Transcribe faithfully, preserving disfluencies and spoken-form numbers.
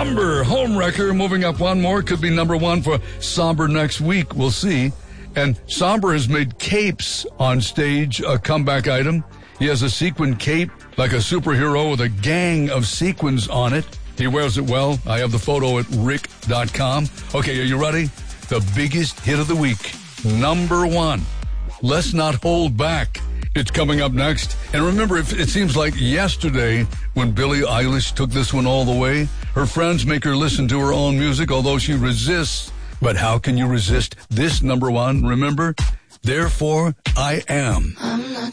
Somber, Homewrecker, moving up one more. Could be number one for Somber next week. We'll see. And Somber has made capes on stage a comeback item. He has a sequin cape like a superhero with a gang of sequins on it. He wears it well. I have the photo at rick dot com. Okay, are you ready? The biggest hit of the week. Number one. Let's Not Hold Back. It's coming up next. And remember, it, it seems like yesterday when Billie Eilish took this one all the way. Her friends make her listen to her own music, although she resists. But how can you resist this number one? Remember, Therefore I Am. I'm not